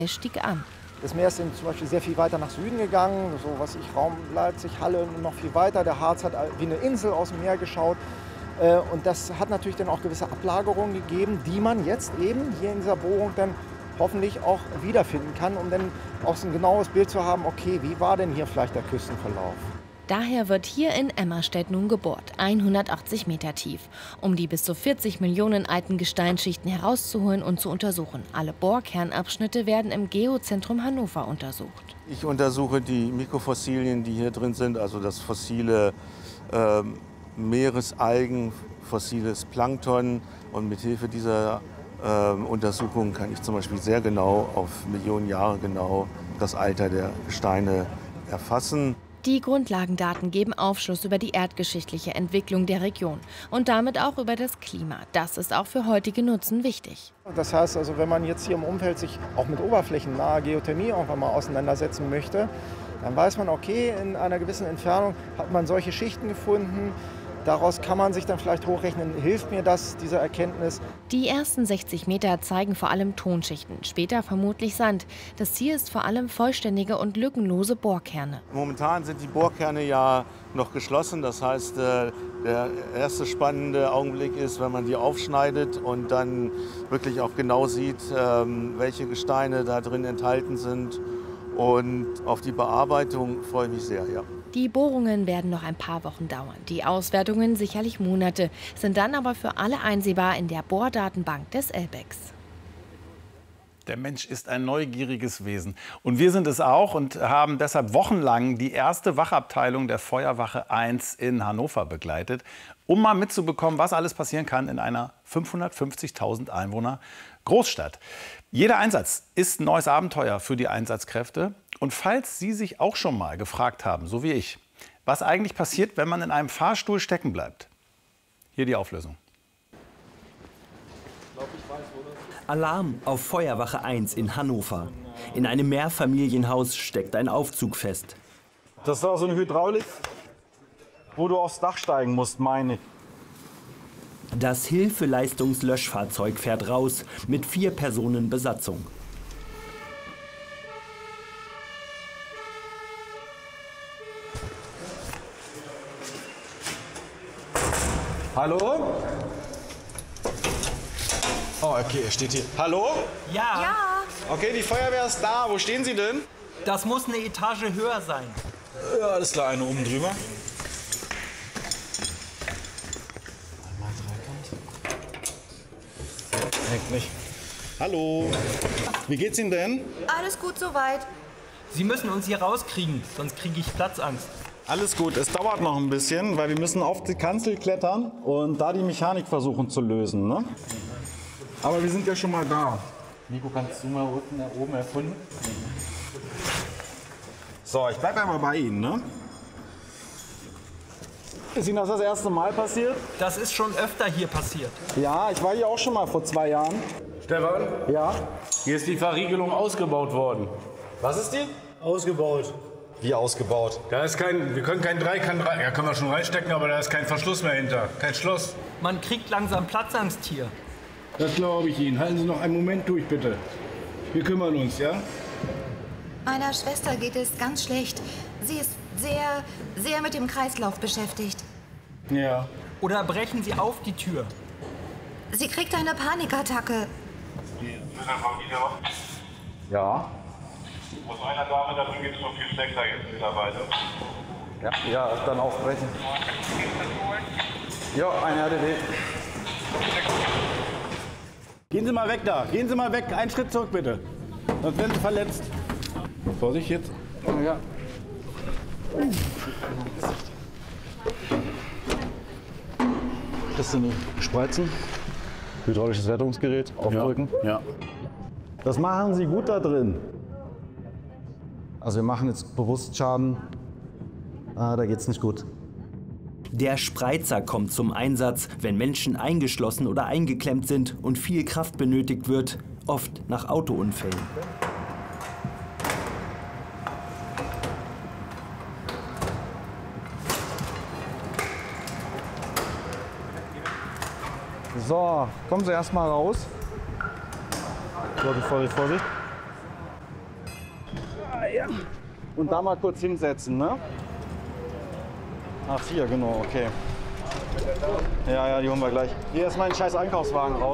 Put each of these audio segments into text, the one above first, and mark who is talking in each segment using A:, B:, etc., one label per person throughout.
A: stieg an.
B: Das Meer ist zum Beispiel sehr viel weiter nach Süden gegangen, so was ich Raum Leipzig, Halle noch viel weiter. Der Harz hat wie eine Insel aus dem Meer geschaut. Und das hat natürlich dann auch gewisse Ablagerungen gegeben, die man jetzt eben hier in dieser Bohrung dann hoffentlich auch wiederfinden kann, um dann auch so ein genaues Bild zu haben, okay, wie war denn hier vielleicht der Küstenverlauf?
A: Daher wird hier in Emmerstedt nun gebohrt, 180 Meter tief, um die bis zu 40 Millionen alten Gesteinsschichten herauszuholen und zu untersuchen. Alle Bohrkernabschnitte werden im Geozentrum Hannover untersucht.
C: Ich untersuche die Mikrofossilien, die hier drin sind, also das fossile Meeresalgen, fossiles Plankton. Und mit Hilfe dieser Untersuchungen kann ich zum Beispiel sehr genau, auf Millionen Jahre genau, das Alter der Gesteine erfassen.
A: Die Grundlagendaten geben Aufschluss über die erdgeschichtliche Entwicklung der Region und damit auch über das Klima. Das ist auch für heutige Nutzen wichtig.
B: Das heißt also, wenn man jetzt hier im Umfeld sich auch mit oberflächennaher Geothermie irgendwann mal auseinandersetzen möchte, dann weiß man, okay, in einer gewissen Entfernung hat man solche Schichten gefunden. Daraus kann man sich dann vielleicht hochrechnen, hilft mir das, diese Erkenntnis.
A: Die ersten 60 Meter zeigen vor allem Tonschichten, später vermutlich Sand. Das Ziel ist vor allem vollständige und lückenlose Bohrkerne.
C: Momentan sind die Bohrkerne ja noch geschlossen. Das heißt, der erste spannende Augenblick ist, wenn man die aufschneidet und dann wirklich auch genau sieht, welche Gesteine da drin enthalten sind. Und auf die Bearbeitung freue ich mich sehr, ja.
A: Die Bohrungen werden noch ein paar Wochen dauern, die Auswertungen sicherlich Monate, sind dann aber für alle einsehbar in der Bohrdatenbank des ELBEX.
D: Der Mensch ist ein neugieriges Wesen. Und wir sind es auch und haben deshalb wochenlang die erste Wachabteilung der Feuerwache 1 in Hannover begleitet, um mal mitzubekommen, was alles passieren kann in einer 550.000 Einwohner Großstadt. Jeder Einsatz ist ein neues Abenteuer für die Einsatzkräfte. Und falls Sie sich auch schon mal gefragt haben, so wie ich, was eigentlich passiert, wenn man in einem Fahrstuhl stecken bleibt. Hier die Auflösung.
E: Alarm auf Feuerwache 1 in Hannover. In einem Mehrfamilienhaus steckt ein Aufzug fest.
F: Das ist doch so eine Hydraulik, wo du aufs Dach steigen musst, meine ich.
E: Das Hilfeleistungslöschfahrzeug fährt raus mit 4 Personen Besatzung.
F: Hallo? Oh, okay, er steht hier. Hallo?
G: Ja. Ja.
F: Okay, die Feuerwehr ist da. Wo stehen Sie denn?
G: Das muss eine Etage höher sein.
F: Ja, alles klar, eine oben drüber. Hängt nicht. Hallo. Wie geht's Ihnen denn?
H: Alles gut soweit.
G: Sie müssen uns hier rauskriegen, sonst kriege ich Platzangst.
F: Alles gut, es dauert noch ein bisschen, weil wir müssen auf die Kanzel klettern und da die Mechanik versuchen zu lösen. Ne? Aber wir sind ja schon mal da. Nico, kannst du mal unten oben erkunden? So, ich bleibe einmal bei Ihnen. Ne? Ist Ihnen das erste Mal passiert?
G: Das ist schon öfter hier passiert.
F: Ja, ich war hier auch schon mal vor 2 Jahren.
I: Stefan?
F: Ja?
I: Hier ist die Verriegelung ausgebaut worden.
F: Was ist die?
I: Ausgebaut.
F: Wie ausgebaut?
I: Da ist wir können kein Dreikant rein. Ja, können wir schon reinstecken, aber da ist kein Verschluss mehr hinter. Kein Schloss.
G: Man kriegt langsam Platzangst hier.
I: Das glaube ich Ihnen. Halten Sie noch einen Moment durch, bitte. Wir kümmern uns, ja?
H: Meiner Schwester geht es ganz schlecht. Sie ist sehr mit dem Kreislauf beschäftigt.
F: Ja.
G: Oder brechen Sie auf die Tür.
H: Sie kriegt eine Panikattacke.
F: Ja.
J: Muss einer Dame, da geht es noch viel schlechter jetzt mittlerweile.
F: Ja, dann aufbrechen. Ja, eine RDW. Gehen Sie mal weg da. Gehen Sie mal weg. Einen Schritt zurück, bitte. Sonst werden Sie verletzt. Vorsicht jetzt. Ja. Das sind die Spreizen. Hydraulisches Rettungsgerät. Aufdrücken. Ja. Das machen Sie gut da drin. Also wir machen jetzt bewusst Schaden. Da geht's nicht gut.
E: Der Spreizer kommt zum Einsatz, wenn Menschen eingeschlossen oder eingeklemmt sind und viel Kraft benötigt wird, oft nach Autounfällen.
F: So, kommen Sie erst mal raus. Vorsicht, Vorsicht, Vorsicht. ja. Und da mal kurz hinsetzen, ne? Ach, hier, genau, okay. Ja, die holen wir gleich. Hier ist mein scheiß Einkaufswagen raus.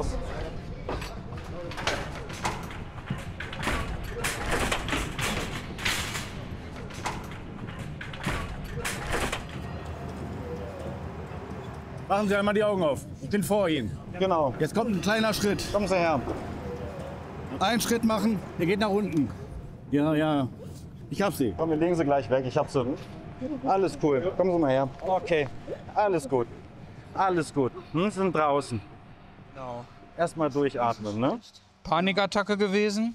I: Machen Sie einmal die Augen auf. Ich bin vor Ihnen.
F: Genau.
I: Jetzt kommt ein kleiner Schritt.
F: Kommen Sie her.
I: Einen Schritt machen, der geht nach unten. Ja. Ich hab Sie.
F: Komm, wir legen Sie gleich weg. Ich hab Sie. Alles cool. Kommen Sie mal her. Okay. Alles gut. Alles gut. Wir sind draußen. Genau. Erstmal durchatmen, ne?
K: Panikattacke gewesen?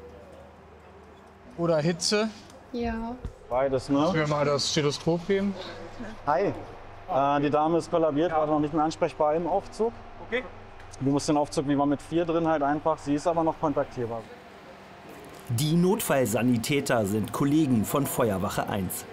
K: Oder Hitze?
L: Ja.
F: Beides, ne?
K: Können wir mal das Stethoskop geben?
F: Hi. Die Dame ist kollabiert, war noch nicht mehr ansprechbar im Aufzug.
K: Okay.
F: Du musst den Aufzug, wie war mit 4 drin, halt einfach. Sie ist aber noch kontaktierbar.
E: Die Notfallsanitäter sind Kollegen von Feuerwache 1.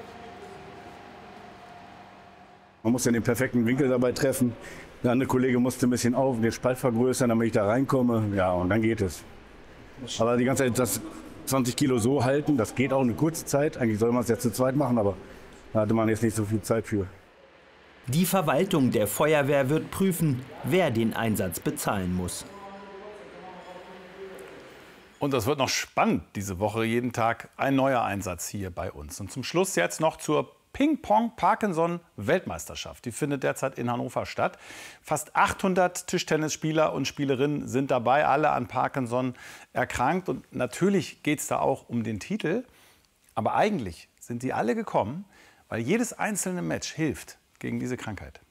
I: Man muss ja den perfekten Winkel dabei treffen. Der andere Kollege musste ein bisschen den Spalt vergrößern, damit ich da reinkomme. Ja, und dann geht es. Aber die ganze Zeit das 20 Kilo so halten, das geht auch eine kurze Zeit. Eigentlich soll man es jetzt zu zweit machen, aber da hatte man jetzt nicht so viel Zeit für.
E: Die Verwaltung der Feuerwehr wird prüfen, wer den Einsatz bezahlen muss.
D: Und das wird noch spannend diese Woche. Jeden Tag ein neuer Einsatz hier bei uns. Und zum Schluss jetzt noch zur Ping-Pong-Parkinson-Weltmeisterschaft. Die findet derzeit in Hannover statt. Fast 800 Tischtennisspieler und Spielerinnen sind dabei, alle an Parkinson erkrankt. Und natürlich geht es da auch um den Titel. Aber eigentlich sind sie alle gekommen, weil jedes einzelne Match hilft gegen diese Krankheit.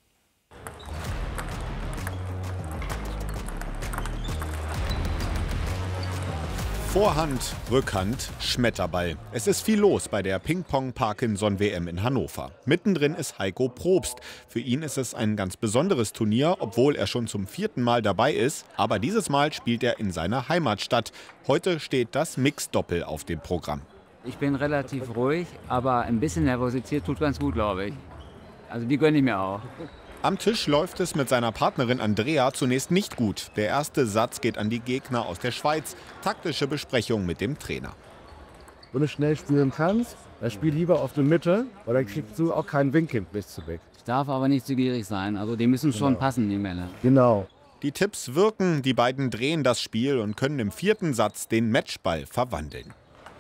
M: Vorhand, Rückhand, Schmetterball. Es ist viel los bei der Ping-Pong-Parkinson-WM in Hannover. Mittendrin ist Heiko Probst. Für ihn ist es ein ganz besonderes Turnier, obwohl er schon zum 4. Mal dabei ist. Aber dieses Mal spielt er in seiner Heimatstadt. Heute steht das Mixed-Doppel auf dem Programm.
N: Ich bin relativ ruhig, aber ein bisschen Nervosität tut ganz gut, glaube ich. Also die gönne ich mir auch.
M: Am Tisch läuft es mit seiner Partnerin Andrea zunächst nicht gut. Der erste Satz geht an die Gegner aus der Schweiz. Taktische Besprechung mit dem Trainer.
O: Wenn du schnell spielen kannst, dann spiel lieber auf die Mitte, weil dann kriegst du auch keinen Winkel bis zu weg.
N: Ich darf aber nicht zu gierig sein. Also die müssen schon passen, die Männer.
O: Genau.
M: Die Tipps wirken, die beiden drehen das Spiel und können im 4. Satz den Matchball verwandeln.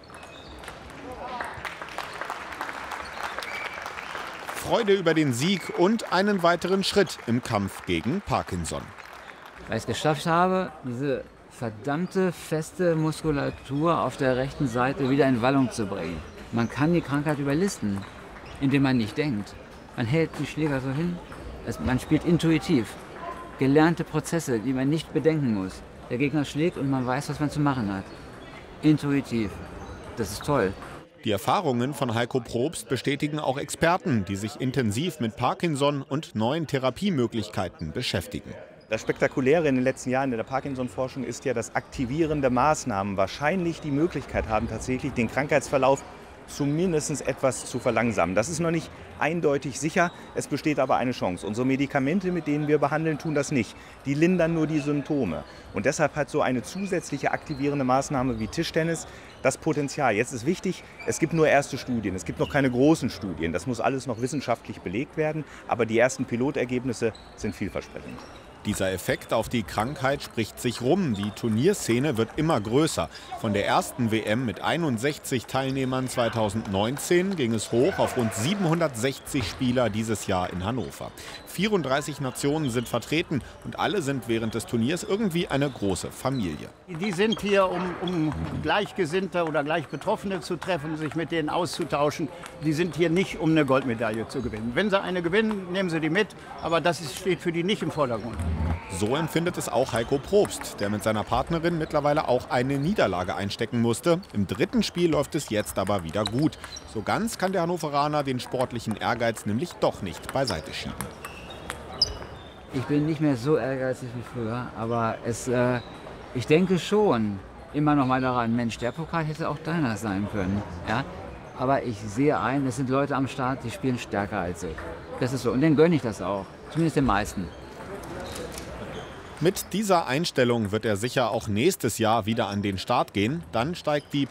M: Freude über den Sieg und einen weiteren Schritt im Kampf gegen Parkinson.
N: Weil ich es geschafft habe, diese verdammte feste Muskulatur auf der rechten Seite wieder in Wallung zu bringen. Man kann die Krankheit überlisten, indem man nicht denkt. Man hält die Schläger so hin, man spielt intuitiv. Gelernte Prozesse, die man nicht bedenken muss. Der Gegner schlägt und man weiß, was man zu machen hat. Intuitiv. Das ist toll.
M: Die Erfahrungen von Heiko Probst bestätigen auch Experten, die sich intensiv mit Parkinson und neuen Therapiemöglichkeiten beschäftigen.
P: Das Spektakuläre in den letzten Jahren in der Parkinson-Forschung ist ja, dass aktivierende Maßnahmen wahrscheinlich die Möglichkeit haben, tatsächlich den Krankheitsverlauf zumindest etwas zu verlangsamen. Das ist noch nicht eindeutig sicher, es besteht aber eine Chance. Unsere Medikamente, mit denen wir behandeln, tun das nicht. Die lindern nur die Symptome. Und deshalb hat so eine zusätzliche aktivierende Maßnahme wie Tischtennis das Potenzial. Jetzt ist wichtig, es gibt nur erste Studien, es gibt noch keine großen Studien. Das muss alles noch wissenschaftlich belegt werden, aber die ersten Pilotergebnisse sind vielversprechend.
M: Dieser Effekt auf die Krankheit spricht sich rum. Die Turnierszene wird immer größer. Von der ersten WM mit 61 Teilnehmern 2019 ging es hoch auf rund 760 Spieler dieses Jahr in Hannover. 34 Nationen sind vertreten und alle sind während des Turniers irgendwie eine große Familie.
Q: Die sind hier, um Gleichgesinnte oder Gleichbetroffene zu treffen, sich mit denen auszutauschen. Die sind hier nicht, um eine Goldmedaille zu gewinnen. Wenn sie eine gewinnen, nehmen sie die mit, aber das steht für die nicht im Vordergrund.
M: So empfindet es auch Heiko Probst, der mit seiner Partnerin mittlerweile auch eine Niederlage einstecken musste. Im 3. Spiel läuft es jetzt aber wieder gut. So ganz kann der Hannoveraner den sportlichen Ehrgeiz nämlich doch nicht beiseite schieben.
N: Ich bin nicht mehr so ehrgeizig wie früher, aber ich denke schon immer noch mal daran, Mensch, der Pokal hätte auch deiner sein können. Ja? Aber ich sehe ein, es sind Leute am Start, die spielen stärker als ich. Das ist so und denen gönne ich das auch, zumindest den meisten.
M: Mit dieser Einstellung wird er sicher auch nächstes Jahr wieder an den Start gehen. Dann steigt die